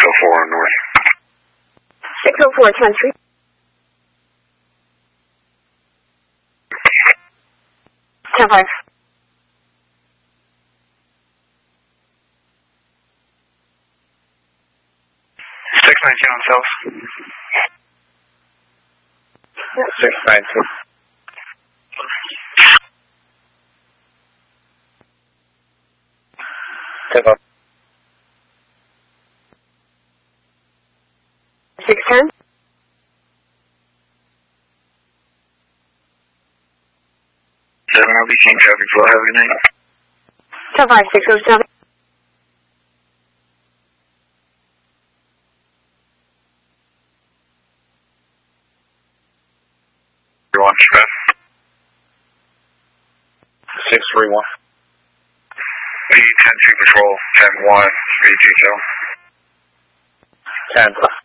604 on north. 604, 10-3. 10-5. 619 on cells. 692. 10-5. 610. 7 LB King traffic flow, have a good night. 10-5, 607. Everyone, Smith. 631. B 10-2 patrol, 10-1, B detail. 10.